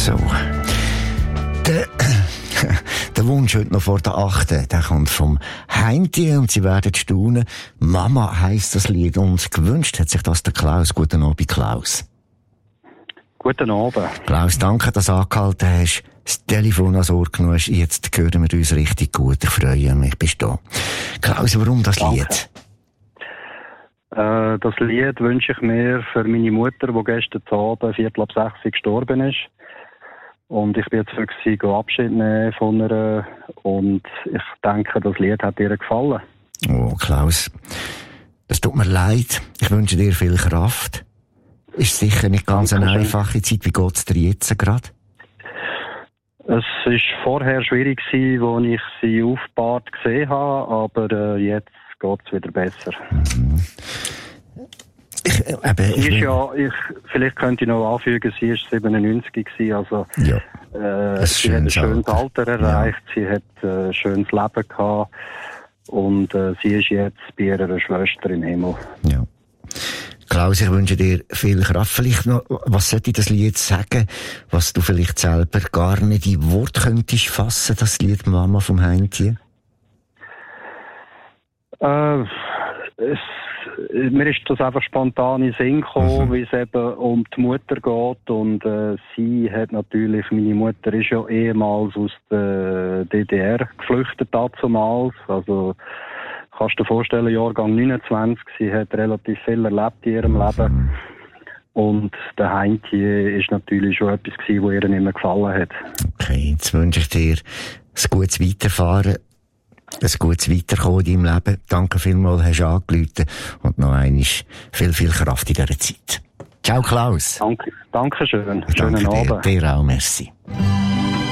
So. Der Wunsch heute noch vor der 8. Der kommt vom Heinti und Sie werden staunen. Mama heisst das Lied und gewünscht hat sich das der Klaus. Guten Abend, Klaus. Guten Abend. Klaus, danke, dass du angehalten hast. Das Telefon ans Ohr genommen hast. Jetzt hören wir uns richtig gut. Ich freue mich, bist du da. Klaus, warum das Lied? Das Lied wünsche ich mir für meine Mutter, die gestern Abend 5:45 gestorben ist. Und ich bin jetzt wirklich Abschied nehmen von ihr. Und ich denke, das Lied hat ihr gefallen. Oh, Klaus, das tut mir leid. Ich wünsche dir viel Kraft. Ist sicher nicht ganz eine einfache Zeit. Wie geht es dir jetzt gerade? Es war vorher schwierig, als ich sie aufgebahrt gesehen habe, aber jetzt geht es wieder besser. Mhm. Vielleicht könnte ich noch anfügen, sie war 97 gewesen, also ja. Sie hat ein schönes Alter erreicht, ja. Sie hat ein schönes Leben gehabt und sie ist jetzt bei ihrer Schwester im Himmel. Ja. Klaus, ich wünsche dir viel Kraft. Vielleicht noch, was sollte ich das Lied sagen, was du vielleicht selber gar nicht in Wort könntest fassen, das Lied Mama vom Heinti? Mir ist das einfach spontan in den Sinn gekommen, wie es eben um die Mutter geht. Und sie hat natürlich, meine Mutter ist ja ehemals aus der DDR geflüchtet damals. Also kannst du dir vorstellen, Jahrgang 29, sie hat relativ viel erlebt in ihrem Leben. Und der Heinti ist natürlich schon etwas gewesen, was ihr nicht mehr gefallen hat. Okay, jetzt wünsche ich dir ein gutes Weiterfahren. Ein gutes Weiterkommen in deinem Leben. Danke vielmals, hast du angerufen. Und noch einmal viel Kraft in dieser Zeit. Ciao, Klaus. Danke schön. Schönen Abend. Dir auch, merci.